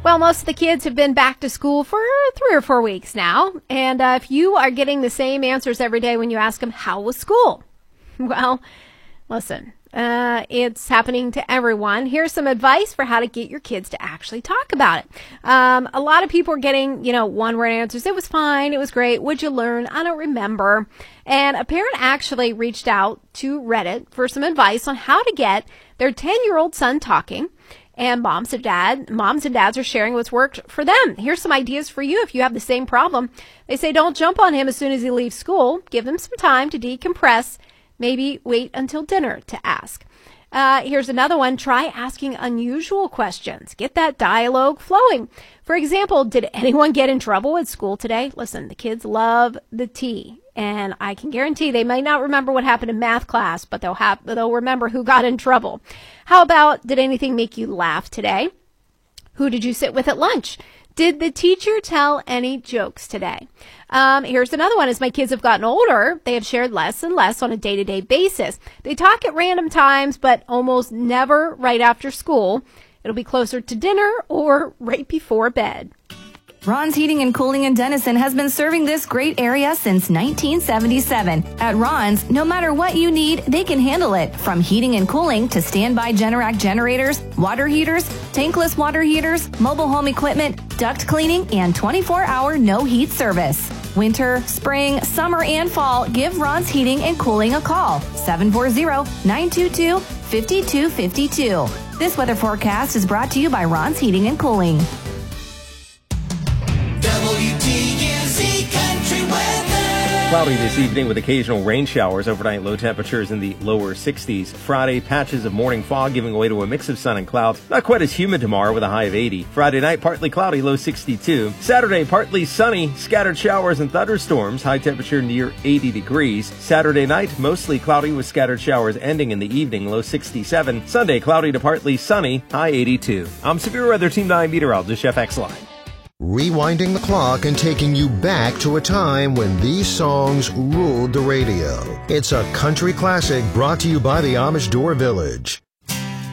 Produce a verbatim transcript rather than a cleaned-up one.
Well, most of the kids have been back to school for three or four weeks now. And uh, if you are getting the same answers every day when you ask them, how was school? Well, listen, uh, it's happening to everyone. Here's some advice for how to get your kids to actually talk about it. Um, a lot of people are getting, you know, one-word answers. It was fine. It was great. What'd you learn? I don't remember. And a parent actually reached out to Reddit for some advice on how to get their ten-year-old son talking. And moms and dad, moms and dads are sharing what's worked for them. Here's some ideas for you if you have the same problem. They say don't jump on him as soon as he leaves school. Give him some time to decompress. Maybe wait until dinner to ask. Uh, here's another one. Try asking unusual questions. Get that dialogue flowing. For example, did anyone get in trouble at school today? Listen, the kids love the tea. And I can guarantee they may not remember what happened in math class, but they'll have, they'll remember who got in trouble. How about, did anything make you laugh today? Who did you sit with at lunch? Did the teacher tell any jokes today? Um, here's another one. As my kids have gotten older, they have shared less and less on a day-to-day basis. They talk at random times, but almost never right after school. It'll be closer to dinner or right before bed. Ron's Heating and Cooling in Denison has been serving this great area since nineteen seventy-seven. At Ron's, no matter what you need, they can handle it. From heating and cooling to standby Generac generators, water heaters, tankless water heaters, mobile home equipment, duct cleaning, and twenty-four hour no-heat service. Winter, spring, summer, and fall, give Ron's Heating and Cooling a call. seven four zero, nine two two, five two five two. This weather forecast is brought to you by Ron's Heating and Cooling. W T U Z Country Weather. Cloudy this evening with occasional rain showers. Overnight low temperatures in the lower sixties. Friday, patches of morning fog giving way to a mix of sun and clouds. Not quite as humid tomorrow with a high of eighty. Friday night, partly cloudy, low sixty-two. Saturday, partly sunny, scattered showers and thunderstorms. High temperature near eighty degrees. Saturday night, mostly cloudy with scattered showers ending in the evening, low sixty-seven. Sunday, cloudy to partly sunny, high eighty-two. I'm Severe Weather Team nine meteorologist Jeff Exline. Rewinding the clock and taking you back to a time when these songs ruled the radio. It's a country classic brought to you by the Amish Door Village.